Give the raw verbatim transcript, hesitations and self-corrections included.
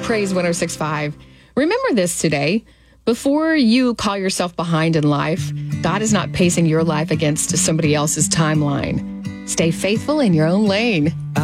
Praise one oh six point five. Remember this today. Before you call yourself behind in life, God is not pacing your life against somebody else's timeline. Stay faithful in your own lane.